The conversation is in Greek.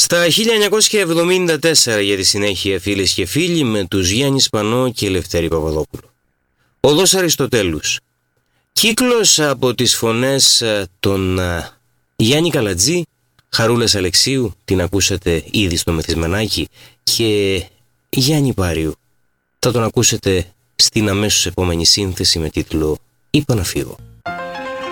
Στα 1974 για τη συνέχεια, φίλες και φίλοι, με τους Γιάννη Σπανό και Λευτέρη Παπαδόπουλο. Οδός Αριστοτέλους. Κύκλος από τις φωνές των Γιάννη Καλατζή, Χαρούλας Αλεξίου, την ακούσατε ήδη στο Μεθυσμενάκι, και Γιάννη Πάριου. Θα τον ακούσετε στην αμέσως επόμενη σύνθεση με τίτλο «Είπα να φύγω».